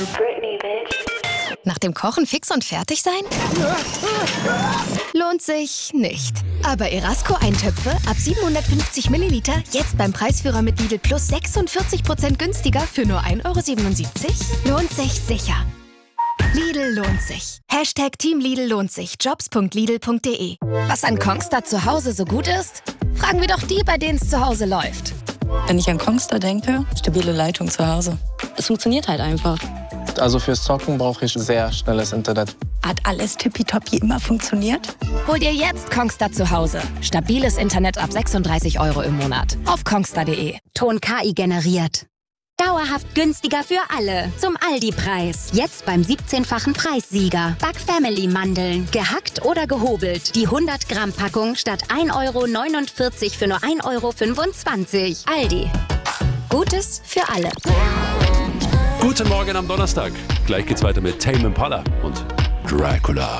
Britney, bitch. Nach dem Kochen fix und fertig sein? Lohnt sich nicht. Aber Erasco-Eintöpfe ab 750 Milliliter jetzt beim Preisführer mit Lidl Plus 46% günstiger für nur 1,77 €? Lohnt sich sicher. Lidl lohnt sich. Team Lidl lohnt sich. Jobs.lidl.de. Was an Kongstar zu Hause so gut ist? Fragen wir doch die, bei denen es zu Hause läuft. Wenn ich an Kongstar denke, stabile Leitung zu Hause. Es funktioniert halt einfach. Also fürs Zocken brauche ich sehr schnelles Internet. Hat alles tippitoppi immer funktioniert? Hol dir jetzt Kongstar zu Hause. Stabiles Internet ab 36 € im Monat. Auf kongstar.de. Ton KI generiert. Dauerhaft günstiger für alle. Zum Aldi-Preis. Jetzt beim 17-fachen Preissieger. Back Family Mandeln. Gehackt oder gehobelt. Die 100-Gramm-Packung statt 1,49 € für nur 1,25 €. Aldi. Gutes für alle. Guten Morgen am Donnerstag. Gleich geht's weiter mit Tame Impala und Dracula.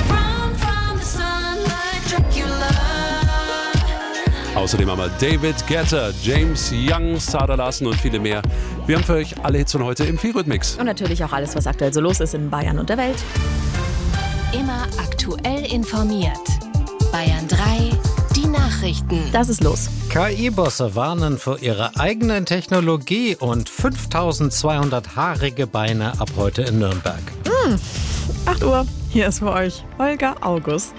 Außerdem haben wir David Guetta, James Young, Sada Larsen und viele mehr. Wir haben für euch alle Hits von heute im Feelgood-Mix. Und natürlich auch alles, was aktuell so los ist in Bayern und der Welt. Immer aktuell informiert. Bayern 3, die Nachrichten. Das ist los. KI-Bosse warnen vor ihrer eigenen Technologie und 5200 haarige Beine ab heute in Nürnberg. 8 Uhr. Hier ist für euch Holger August.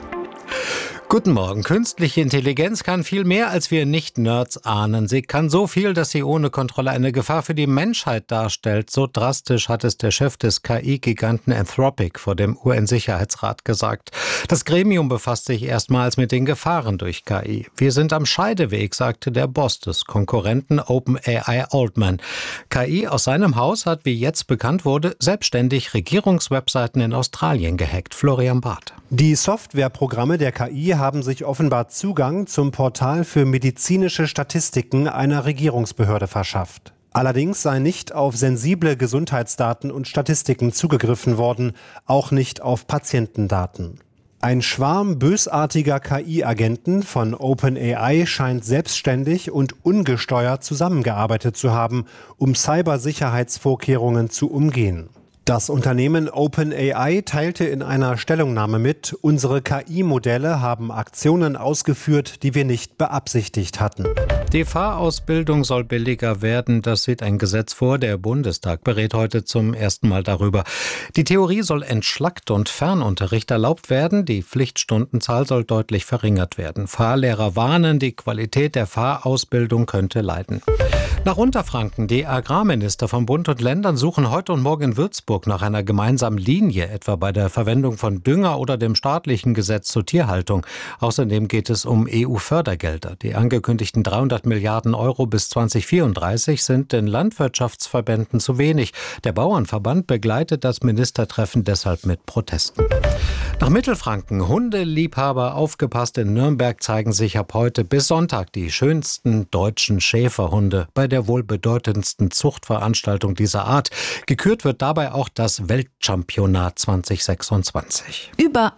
Guten Morgen. Künstliche Intelligenz kann viel mehr, als wir Nicht-Nerds ahnen. Sie kann so viel, dass sie ohne Kontrolle eine Gefahr für die Menschheit darstellt. So drastisch hat es der Chef des KI-Giganten Anthropic vor dem UN-Sicherheitsrat gesagt. Das Gremium befasst sich erstmals mit den Gefahren durch KI. Wir sind am Scheideweg, sagte der Boss des Konkurrenten OpenAI Altman. KI aus seinem Haus hat, wie jetzt bekannt wurde, selbstständig Regierungswebseiten in Australien gehackt. Florian Barth. Die Softwareprogramme der KI haben sich offenbar Zugang zum Portal für medizinische Statistiken einer Regierungsbehörde verschafft. Allerdings sei nicht auf sensible Gesundheitsdaten und Statistiken zugegriffen worden, auch nicht auf Patientendaten. Ein Schwarm bösartiger KI-Agenten von OpenAI scheint selbstständig und ungesteuert zusammengearbeitet zu haben, um Cybersicherheitsvorkehrungen zu umgehen. Das Unternehmen OpenAI teilte in einer Stellungnahme mit, unsere KI-Modelle haben Aktionen ausgeführt, die wir nicht beabsichtigt hatten. Die Fahrausbildung soll billiger werden, das sieht ein Gesetz vor. Der Bundestag berät heute zum ersten Mal darüber. Die Theorie soll entschlackt und Fernunterricht erlaubt werden. Die Pflichtstundenzahl soll deutlich verringert werden. Fahrlehrer warnen, die Qualität der Fahrausbildung könnte leiden. Nach Unterfranken. Die Agrarminister von Bund und Ländern suchen heute und morgen in Würzburg nach einer gemeinsamen Linie, etwa bei der Verwendung von Dünger oder dem staatlichen Gesetz zur Tierhaltung. Außerdem geht es um EU-Fördergelder. Die angekündigten 300 Milliarden € bis 2034 sind den Landwirtschaftsverbänden zu wenig. Der Bauernverband begleitet das Ministertreffen deshalb mit Protesten. Nach Mittelfranken. Hundeliebhaber, aufgepasst, in Nürnberg zeigen sich ab heute bis Sonntag die schönsten deutschen Schäferhunde bei der wohl bedeutendsten Zuchtveranstaltung dieser Art. Gekürt wird dabei auch das Weltchampionat 2026. Über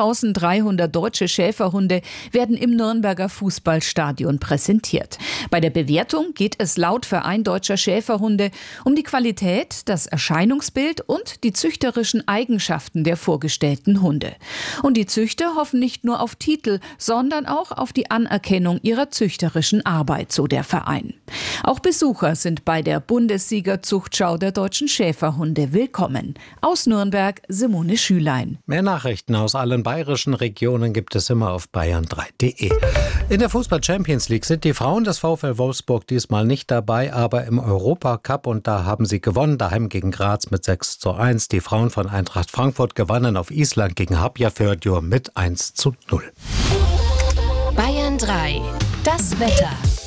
1300 deutsche Schäferhunde werden im Nürnberger Fußballstadion präsentiert. Bei der Bewertung geht es laut Verein Deutscher Schäferhunde um die Qualität, das Erscheinungsbild und die züchterischen Eigenschaften der vorgestellten Hunde. Und die Züchter hoffen nicht nur auf Titel, sondern auch auf die Anerkennung ihrer züchterischen Arbeit, so der Verein. Auch Besucher sind bei der Bundessiegerzuchtschau der deutschen Schäferhunde willkommen. Aus Nürnberg, Simone Schülein. Mehr Nachrichten aus allen bayerischen Regionen gibt es immer auf bayern3.de. In der Fußball-Champions League sind die Frauen des VfL Wolfsburg diesmal nicht dabei, aber im Europacup, und da haben sie gewonnen, daheim gegen Graz mit 6:1. Die Frauen von Eintracht Frankfurt gewannen auf Island gegen Hafnarfjörður mit 1:0. Bayern 3, das Wetter.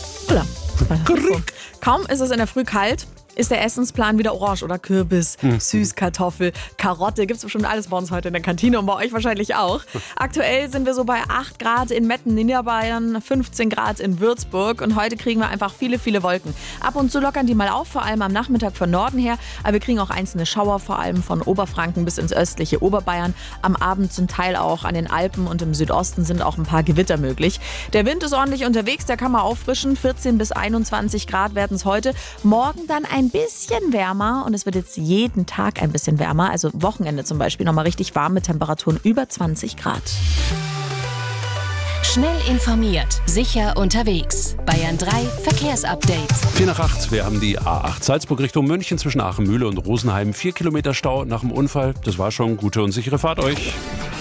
Kaum ist es in der Früh kalt, ist der Essensplan wieder orange oder Kürbis, Süßkartoffel, Karotte. Gibt es bestimmt alles bei uns heute in der Kantine und bei euch wahrscheinlich auch. Aktuell sind wir so bei 8 Grad in Metten, Niederbayern, 15 Grad in Würzburg und heute kriegen wir einfach viele, viele Wolken. Ab und zu lockern die mal auf, vor allem am Nachmittag von Norden her, aber wir kriegen auch einzelne Schauer, vor allem von Oberfranken bis ins östliche Oberbayern. Am Abend zum Teil auch an den Alpen und im Südosten sind auch ein paar Gewitter möglich. Der Wind ist ordentlich unterwegs, der kann mal auffrischen, 14 bis 21 Grad werden es heute. Morgen dann ein ein bisschen wärmer und es wird jetzt jeden Tag ein bisschen wärmer. Also Wochenende zum Beispiel nochmal richtig warm mit Temperaturen über 20 Grad. Schnell informiert, sicher unterwegs. Bayern 3 Verkehrsupdate. 7:45, wir haben die A8 Salzburg Richtung München zwischen Aachen-Mühle und Rosenheim. 4 Kilometer Stau nach dem Unfall. Das war schon. Gute und sichere Fahrt euch.